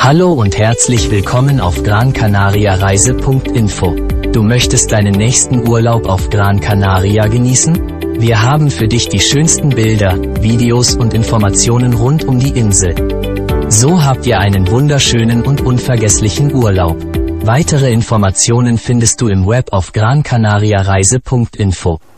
Hallo und herzlich willkommen auf GranCanariaReise.info. Du möchtest deinen nächsten Urlaub auf Gran Canaria genießen? Wir haben für dich die schönsten Bilder, Videos und Informationen rund um die Insel. So habt ihr einen wunderschönen und unvergesslichen Urlaub. Weitere Informationen findest du im Web auf GranCanariaReise.info.